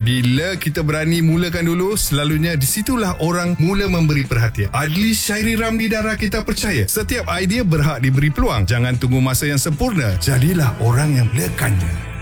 Bila kita berani mulakan dulu, selalunya di situlah orang mula memberi perhatian. Adli Syairi Ramli dan Rakita percaya setiap idea berhak diberi peluang. Jangan tunggu masa yang sempurna, jadilah orang yang mulakannya.